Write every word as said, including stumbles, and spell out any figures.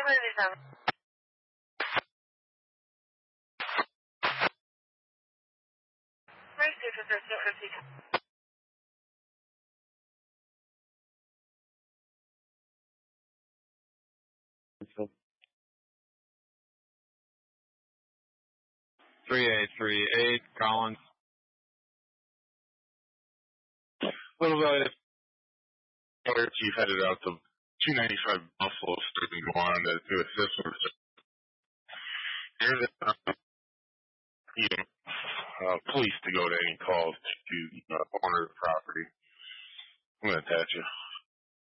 three eight three eight, Collins. Little Valley, Fire Chief headed out to two ninety-five Buffalo, starting to go on to do a system. Here's it.